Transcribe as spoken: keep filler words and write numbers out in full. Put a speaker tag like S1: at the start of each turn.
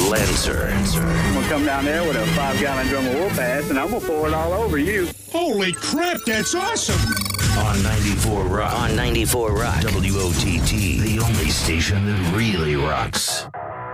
S1: Lancer.
S2: I'm gonna come down there with a five-gallon drum of whoop ass, and I'm gonna pour it all over you.
S3: Holy crap, that's awesome!
S1: On ninety-four Rock.
S4: On ninety-four Rock.
S1: W O T T, the only station that really rocks.